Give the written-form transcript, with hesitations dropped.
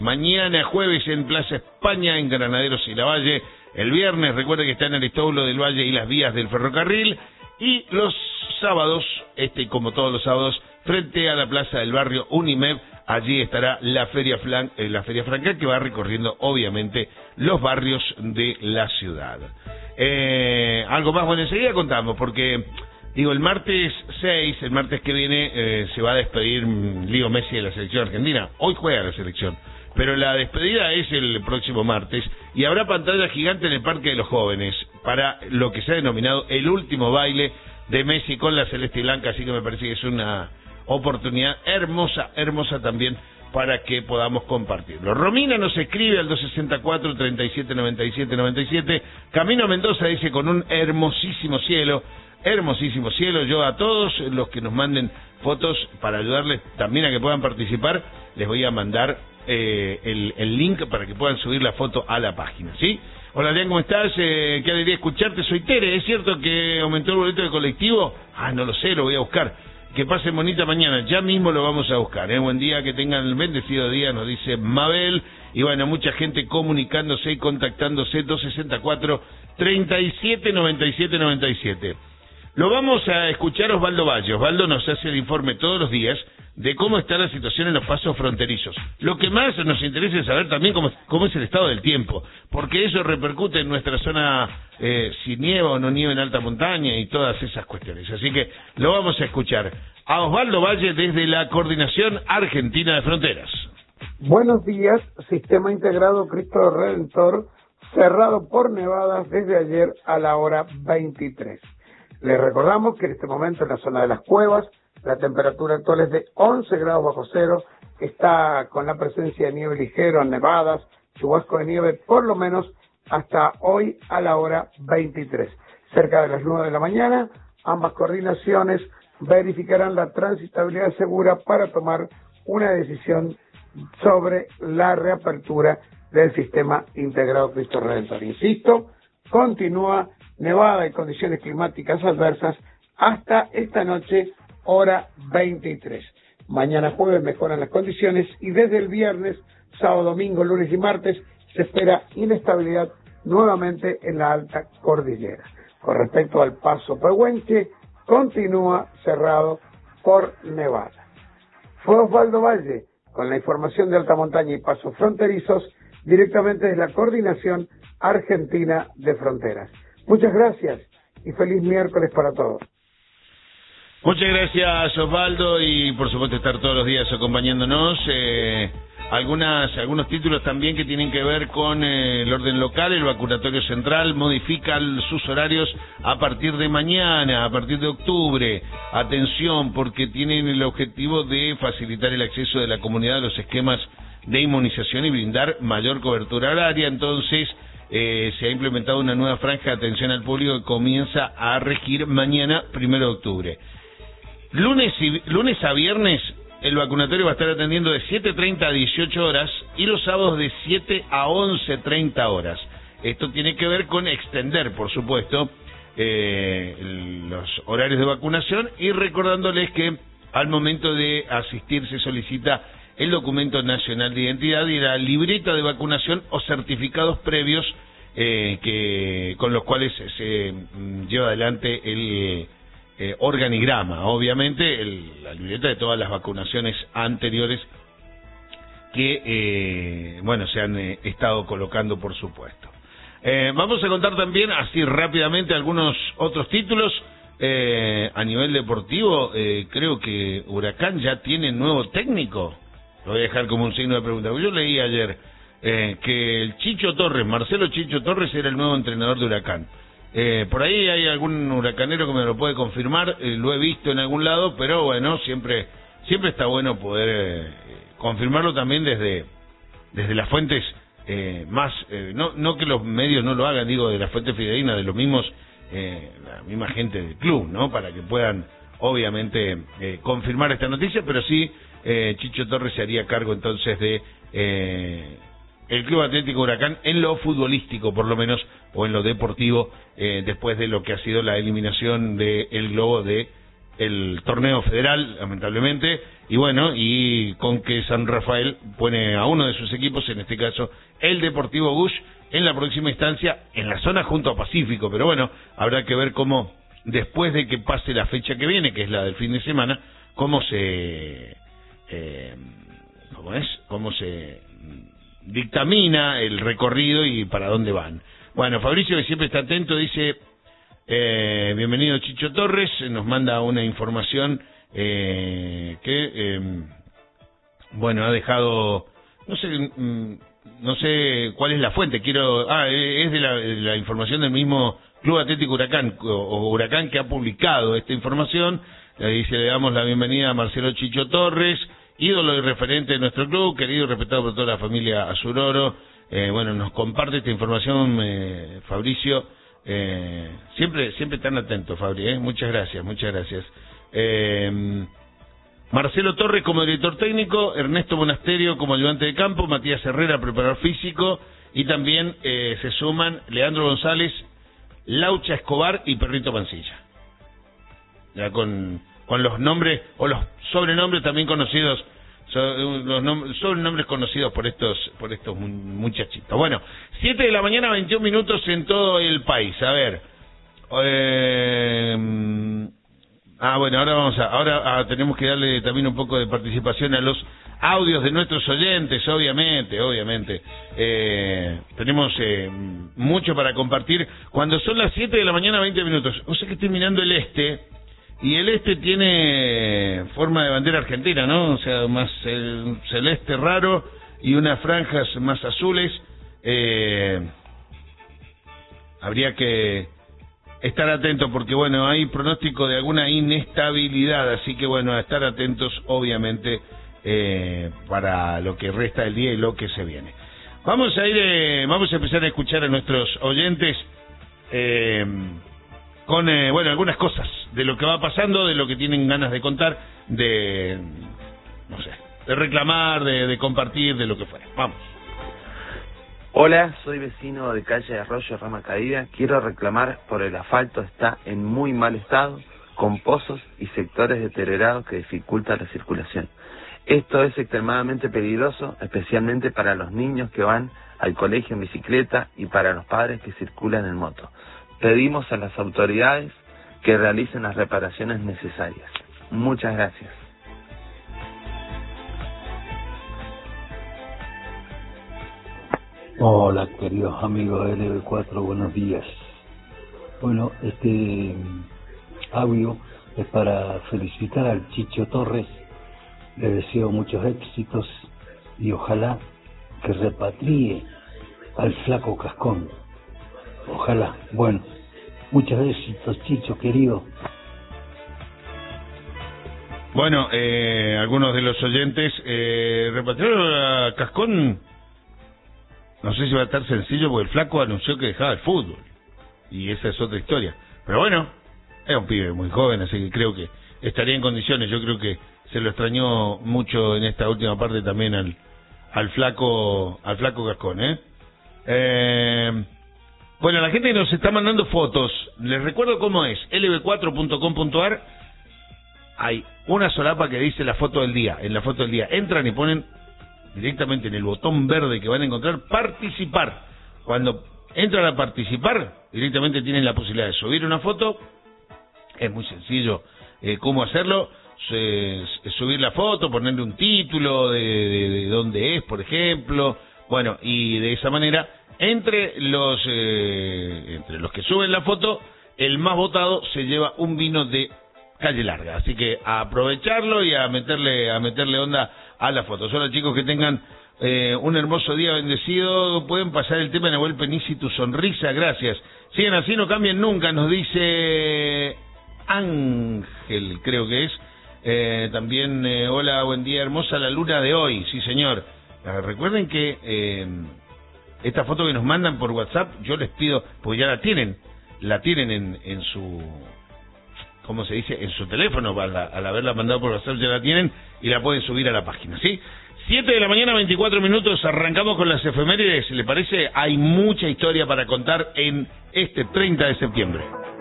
Mañana jueves en Plaza España, en Granaderos y Lavalle. El viernes, recuerden que está en Aristóbulo del Valle y las vías del ferrocarril. Y los sábados, como todos los sábados, frente a la plaza del barrio Unimed, allí estará la Feria Franca, que va recorriendo, obviamente, los barrios de la ciudad. Algo más, bueno, enseguida contamos, porque... Digo, el martes 6, el martes que viene, se va a despedir Leo Messi de la selección argentina. Hoy juega la selección, pero la despedida es el próximo martes y habrá pantalla gigante en el Parque de los Jóvenes para lo que se ha denominado el último baile de Messi con la celeste y blanca, así que me parece que es una oportunidad hermosa, hermosa también para que podamos compartirlo. Romina nos escribe al 264-3797-97. Camino a Mendoza dice: con un hermosísimo cielo, yo a todos los que nos manden fotos para ayudarles también a que puedan participar, les voy a mandar el link para que puedan subir la foto a la página, ¿sí? Hola, Adrián, ¿cómo estás? Qué alegría escucharte, soy Tere. ¿Es cierto que aumentó el boleto de colectivo? No lo sé, lo voy a buscar. Que pasen bonita mañana, ya mismo lo vamos a buscar, ¿eh? Buen día, que tengan el bendecido día, nos dice Mabel. Y bueno, mucha gente comunicándose y contactándose, 264-3797-97. Lo vamos a escuchar Osvaldo Valle. Osvaldo nos hace el informe todos los días de cómo está la situación en los pasos fronterizos. Lo que más nos interesa es saber también cómo es el estado del tiempo, porque eso repercute en nuestra zona, si nieva o no nieva en alta montaña y todas esas cuestiones. Así que lo vamos a escuchar a Osvaldo Valle desde la Coordinación Argentina de Fronteras. Buenos días. Sistema integrado Cristo Redentor cerrado por nevadas desde ayer a la hora 23. Les recordamos que en este momento en la zona de las cuevas la temperatura actual es de 11 grados bajo cero, está con la presencia de nieve ligero, nevadas, chubasco de nieve por lo menos hasta hoy a la hora 23. Cerca de las 9 de la mañana, ambas coordinaciones verificarán la transitabilidad segura para tomar una decisión sobre la reapertura del sistema integrado Cristo Redentor. Insisto, continúa nevada y condiciones climáticas adversas hasta esta noche, hora 23. Mañana jueves mejoran las condiciones y desde el viernes, sábado, domingo, lunes y martes se espera inestabilidad nuevamente en la alta cordillera. Con respecto al paso Pehuenche, continúa cerrado por nevada. Fue Osvaldo Valle con la información de alta montaña y pasos fronterizos directamente desde la Coordinación Argentina de Fronteras. Muchas gracias y feliz miércoles para todos. Muchas gracias, Osvaldo, y por supuesto estar todos los días acompañándonos. Algunos títulos también que tienen que ver con el orden local. El vacunatorio central modifica sus horarios a partir de mañana, a partir de octubre. Atención, porque tienen el objetivo de facilitar el acceso de la comunidad a los esquemas de inmunización y brindar mayor cobertura horaria. Entonces, se ha implementado una nueva franja de atención al público que comienza a regir mañana, 1 de octubre. Lunes a viernes, el vacunatorio va a estar atendiendo de 7:30 a 18 horas y los sábados de 7 a 11:30 horas. Esto tiene que ver con extender, por supuesto, los horarios de vacunación, y recordándoles que al momento de asistir se solicita el documento nacional de identidad y la libreta de vacunación o certificados previos con los cuales se lleva adelante el organigrama, obviamente, la libreta de todas las vacunaciones anteriores que se han estado colocando, por supuesto. Vamos a contar también, así rápidamente, algunos otros títulos. A nivel deportivo, creo que Huracán ya tiene nuevo técnico. Lo voy a dejar como un signo de pregunta. Yo leí ayer que el Chicho Torres, Marcelo Chicho Torres, era el nuevo entrenador de Huracán. Por ahí hay algún huracanero que me lo puede confirmar, lo he visto en algún lado, pero bueno, siempre está bueno poder confirmarlo también desde las fuentes más, no que los medios no lo hagan, digo, de las fuentes fidedignas, de los mismos, la misma gente del club, ¿no? Para que puedan, obviamente, confirmar esta noticia, pero sí, Chicho Torres se haría cargo entonces de el Club Atlético Huracán en lo futbolístico, por lo menos, o en lo deportivo, después de lo que ha sido la eliminación del globo de el torneo federal, lamentablemente, y bueno, y con que San Rafael pone a uno de sus equipos, en este caso el Deportivo Gush, en la próxima instancia, en la zona junto a Pacífico, pero bueno, habrá que ver cómo, después de que pase la fecha que viene, que es la del fin de semana, cómo se dictamina el recorrido y para dónde van. Bueno, Fabricio, que siempre está atento, dice: bienvenido Chicho Torres, nos manda una información bueno, ha dejado, no sé cuál es la fuente, es de la información del mismo Club Atlético Huracán, o Huracán, que ha publicado esta información. Dice: le damos la bienvenida a Marcelo Chicho Torres, ídolo y referente de nuestro club, querido y respetado por toda la familia Azuroro. Bueno, nos comparte esta información Fabricio, siempre tan atento, Fabri, muchas gracias. Marcelo Torres como director técnico, Ernesto Monasterio como ayudante de campo, Matías Herrera preparador físico, y también se suman Leandro González, Laucha Escobar y Perrito Mancilla, ya con los nombres o los sobrenombres también conocidos, los sobrenombres conocidos por estos muchachitos. Bueno, 7 de la mañana, 21 minutos en todo el país. A ver, bueno, ahora tenemos que darle también un poco de participación a los audios de nuestros oyentes, obviamente. Tenemos mucho para compartir cuando son las 7 de la mañana, 20 minutos. O sea que estoy mirando el este, y el este tiene forma de bandera argentina, ¿no? O sea, más celeste raro y unas franjas más azules. Habría que estar atento porque, bueno, hay pronóstico de alguna inestabilidad, así que, bueno, a estar atentos, obviamente, para lo que resta del día y lo que se viene. Vamos a empezar a escuchar a nuestros oyentes con, algunas cosas de lo que va pasando, de lo que tienen ganas de contar, de reclamar, de compartir, de lo que fuera. Vamos. Hola, soy vecino de calle Arroyo Rama Caída. Quiero reclamar por el asfalto, está en muy mal estado, con pozos y sectores deteriorados que dificultan la circulación. Esto es extremadamente peligroso, especialmente para los niños que van al colegio en bicicleta y para los padres que circulan en moto. Pedimos a las autoridades que realicen las reparaciones necesarias. Muchas gracias. Hola, queridos amigos de LB4, buenos días. Bueno, este audio es para felicitar al Chicho Torres. Le deseo muchos éxitos y ojalá que repatrie al Flaco Cascón. Ojalá. Bueno, muchos éxitos, Chicho, querido. Bueno, algunos de los oyentes, repatriar a Cascón, no sé si va a estar sencillo porque el Flaco anunció que dejaba el fútbol, y esa es otra historia. Pero bueno, es un pibe muy joven, así que creo que estaría en condiciones. Yo creo que se lo extrañó mucho en esta última parte también al Flaco Cascón, Bueno, la gente nos está mandando fotos. Les recuerdo cómo es: lb4.com.ar. Hay una solapa que dice la foto del día. En la foto del día entran y ponen directamente en el botón verde que van a encontrar participar. Cuando entran a participar, directamente tienen la posibilidad de subir una foto. Es muy sencillo cómo hacerlo. Subir la foto, ponerle un título de dónde es, por ejemplo. Bueno, y de esa manera, entre los que suben la foto, el más votado se lleva un vino de Calle Larga. Así que a aprovecharlo y a meterle onda a la foto. Hola, chicos, que tengan un hermoso día bendecido. Pueden pasar el tema de Nahuel Penici, tu sonrisa, gracias. Sigan así, no cambien nunca, nos dice Ángel, creo que es. También, hola, buen día, hermosa la luna de hoy, sí señor. Recuerden que esta foto que nos mandan por WhatsApp, yo les pido, porque ya la tienen en su, ¿cómo se dice? En su teléfono, al haberla mandado por WhatsApp ya la tienen y la pueden subir a la página, ¿sí? 7 de la mañana, 24 minutos, arrancamos con las efemérides, ¿le parece? Hay mucha historia para contar en este 30 de septiembre.